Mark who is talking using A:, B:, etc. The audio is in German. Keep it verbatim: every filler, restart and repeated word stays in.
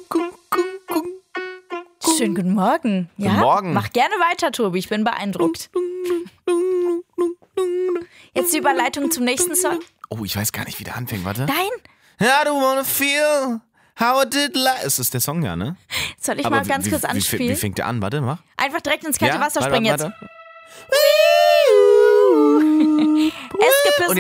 A: Schönen guten Morgen. Ja?
B: Guten Morgen.
A: Mach gerne weiter, Tobi. Ich bin beeindruckt. Jetzt die Überleitung zum nächsten Song.
B: Oh, ich weiß gar nicht, wie der anfängt. Warte.
A: Nein.
B: I don't wanna feel how I did last. Ist das der Song, ja, ne?
A: Soll ich
B: Aber
A: mal ganz
B: wie,
A: kurz
B: wie,
A: anspielen?
B: Wie, wie fängt der an? Warte, mach.
A: Einfach direkt ins kalte
B: Ja?
A: Wasser
B: Warte,
A: springen
B: warte,
A: jetzt.
B: warte.
A: Es gibt es